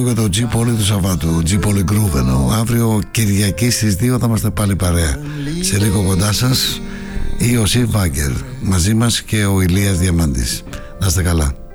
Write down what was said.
και το G-Poly του Σαββάτου, G-Poly Groove εννοώ. Αύριο Κυριακή στις 2 θα είμαστε πάλι παρέα. Σε λίγο κοντά σας η Ιωσήφ Βάγκερ, μαζί μας και ο Ηλίας Διαμάντης. Να είστε καλά.